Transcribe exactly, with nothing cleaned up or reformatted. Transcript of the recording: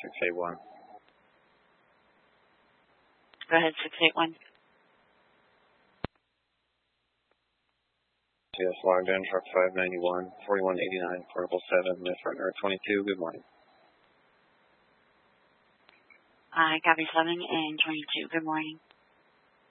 six eight one. Go ahead, six eight one. Yes, logged in, truck five ninety-one, forty-one eighty-nine, portable seven, Miss Runner twenty-two, good morning. I copy seven and twenty-two, good morning.